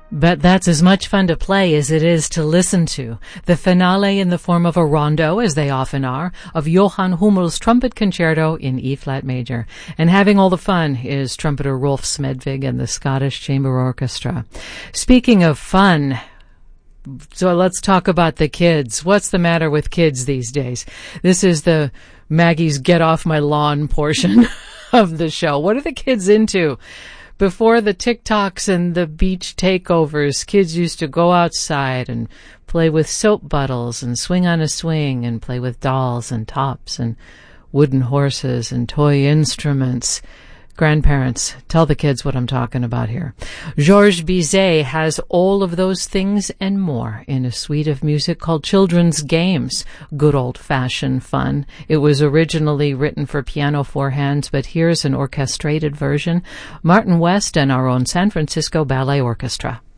But that's as much fun to play as it is to listen to. The finale in the form of a rondo, as they often are, of Johann Hummel's Trumpet Concerto in E-flat major. And having all the fun is trumpeter Rolf Smedvig and the Scottish Chamber Orchestra. Speaking of fun, so let's talk about the kids. What's the matter with kids these days? This is the Maggie's Get Off My Lawn portion of the show. What are the kids into? Before the TikToks and the beach takeovers, kids used to go outside and play with soap bottles and swing on a swing and play with dolls and tops and wooden horses and toy instruments. Grandparents, tell the kids what I'm talking about here. Georges Bizet has all of those things and more in a suite of music called Children's Games. Good old-fashioned fun. It was originally written for piano four hands, but here's an orchestrated version. Martin West and our own San Francisco Ballet Orchestra.